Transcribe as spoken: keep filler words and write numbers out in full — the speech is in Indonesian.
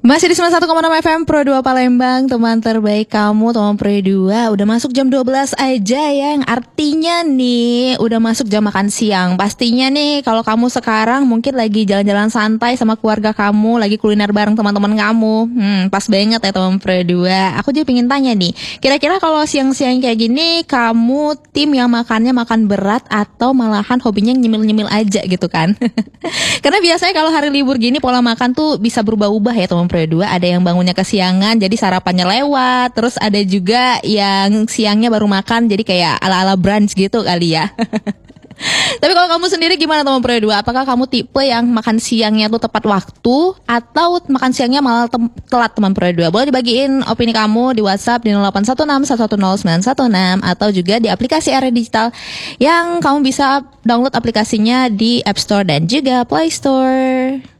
Masih di sembilan puluh satu koma enam F M Pro dua Palembang, teman terbaik kamu, teman Pro dua. Udah masuk jam dua belas aja ya, yang artinya nih udah masuk jam makan siang. Pastinya nih kalau kamu sekarang mungkin lagi jalan-jalan santai sama keluarga kamu, lagi kuliner bareng teman-teman kamu. Hmm, pas banget ya teman Pro dua. Aku jadi pengen tanya nih, kira-kira kalau siang-siang kayak gini kamu tim yang makannya makan berat atau malahan hobinya nyemil-nyemil aja gitu kan? Karena biasanya kalau hari libur gini pola makan tuh bisa berubah-ubah ya teman Pro dua. Ada yang bangunnya kesiangan jadi sarapannya lewat. Terus ada juga yang siangnya baru makan jadi kayak ala-ala brunch gitu kali ya. Tapi kalau kamu sendiri gimana teman Pro dua? Apakah kamu tipe yang makan siangnya tuh tepat waktu atau makan siangnya malah tem- telat teman Pro dua? Boleh dibagiin opini kamu di WhatsApp di nol delapan satu enam satu satu nol sembilan satu enam atau juga di aplikasi Area Digital yang kamu bisa download aplikasinya di App Store dan juga Play Store.